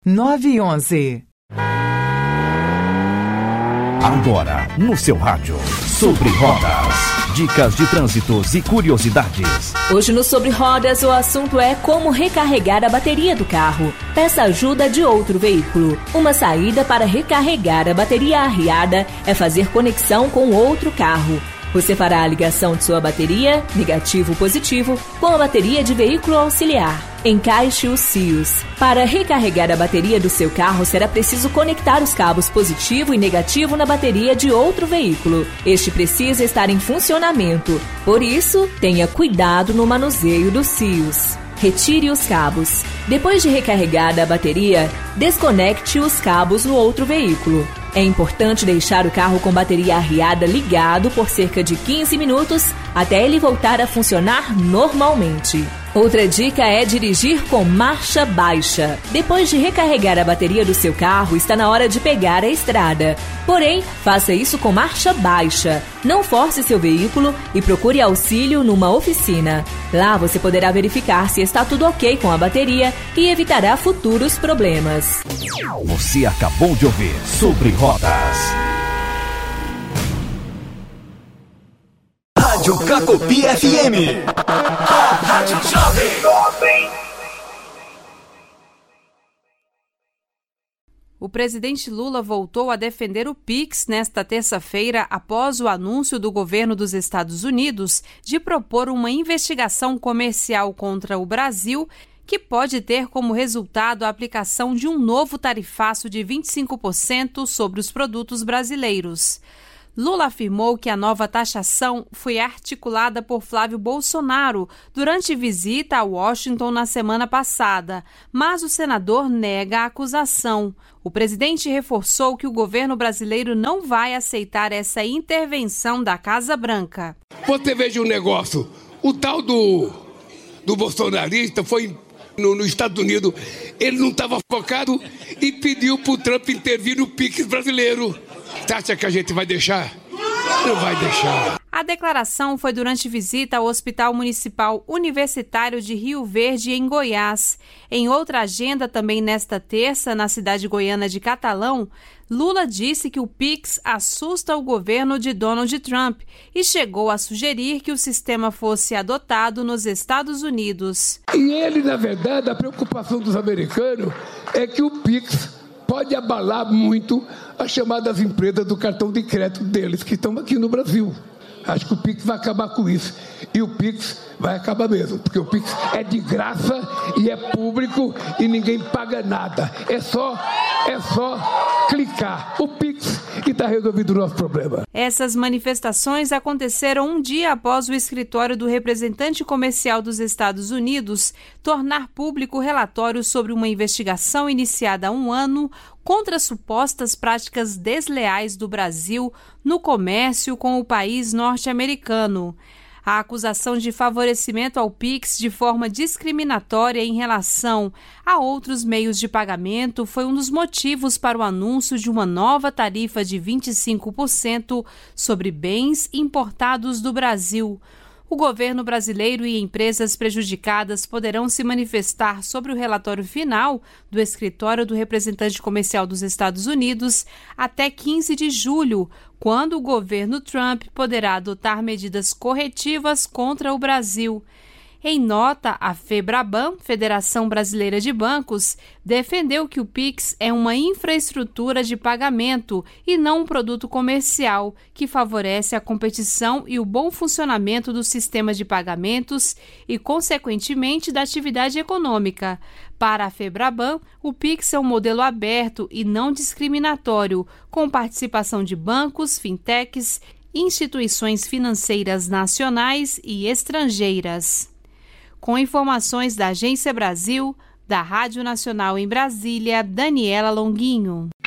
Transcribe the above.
911. Agora, no seu rádio, Sobre Rodas. Dicas de trânsitos e curiosidades. Hoje no Sobre Rodas o assunto é como recarregar a bateria do carro. Peça ajuda de outro veículo. Uma saída para recarregar a bateria arriada é fazer conexão com outro carro. Você fará a ligação de sua bateria, negativo ou positivo, com a bateria de veículo auxiliar. Encaixe os fios. Para recarregar a bateria do seu carro, será preciso conectar os cabos positivo e negativo na bateria de outro veículo. Este precisa estar em funcionamento. Por isso, tenha cuidado no manuseio dos fios. Retire os cabos. Depois de recarregada a bateria, desconecte os cabos no outro veículo. É importante deixar o carro com bateria arriada ligado por cerca de 15 minutos até ele voltar a funcionar normalmente. Outra dica é dirigir com marcha baixa. Depois de recarregar a bateria do seu carro, está na hora de pegar a estrada. Porém, faça isso com marcha baixa. Não force seu veículo e procure auxílio numa oficina. Lá você poderá verificar se está tudo ok com a bateria e evitará futuros problemas. Você acabou de ouvir Sobre Rodas. Rádio Cacopi FM. A Rádio Jovem. O presidente Lula voltou a defender o PIX nesta terça-feira após o anúncio do governo dos Estados Unidos de propor uma investigação comercial contra o Brasil que pode ter como resultado a aplicação de um novo tarifaço de 25% sobre os produtos brasileiros. Lula afirmou que a nova taxação foi articulada por Flávio Bolsonaro durante visita a Washington na semana passada, mas o senador nega a acusação. O presidente reforçou que o governo brasileiro não vai aceitar essa intervenção da Casa Branca. Você veja um negócio, o tal do bolsonarista foi nos Estados Unidos, ele não estava focado e pediu para o Trump intervir no PIX brasileiro. Você acha que a gente vai deixar? Não vai deixar. A declaração foi durante visita ao Hospital Municipal Universitário de Rio Verde, em Goiás. Em outra agenda, também nesta terça, na cidade goiana de Catalão, Lula disse que o PIX assusta o governo de Donald Trump e chegou a sugerir que o sistema fosse adotado nos Estados Unidos. E ele, na verdade, a preocupação dos americanos é que o PIX pode abalar muito as chamadas empresas do cartão de crédito deles, que estão aqui no Brasil. Acho que o PIX vai acabar com isso. E o PIX vai acabar mesmo, porque o PIX é de graça e é público e ninguém paga nada. É só clicar. O PIX e está resolvido o nosso problema. Essas manifestações aconteceram um dia após o escritório do representante comercial dos Estados Unidos tornar público o relatório sobre uma investigação iniciada há um ano contra supostas práticas desleais do Brasil no comércio com o país norte-americano. A acusação de favorecimento ao PIX de forma discriminatória em relação a outros meios de pagamento foi um dos motivos para o anúncio de uma nova tarifa de 25% sobre bens importados do Brasil. O governo brasileiro e empresas prejudicadas poderão se manifestar sobre o relatório final do escritório do representante comercial dos Estados Unidos até 15 de julho, quando o governo Trump poderá adotar medidas corretivas contra o Brasil. Em nota, a FEBRABAN, Federação Brasileira de Bancos, defendeu que o PIX é uma infraestrutura de pagamento e não um produto comercial, que favorece a competição e o bom funcionamento do sistema de pagamentos e, consequentemente, da atividade econômica. Para a FEBRABAN, o PIX é um modelo aberto e não discriminatório, com participação de bancos, fintechs, instituições financeiras nacionais e estrangeiras. Com informações da Agência Brasil, da Rádio Nacional em Brasília, Daniela Longuinho.